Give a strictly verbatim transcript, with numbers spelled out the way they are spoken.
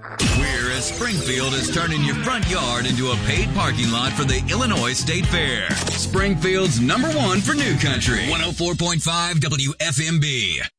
We're as Springfield is turning your front yard into a paid parking lot for the Illinois State Fair. Springfield's number one for New Country. one oh four point five W F M B.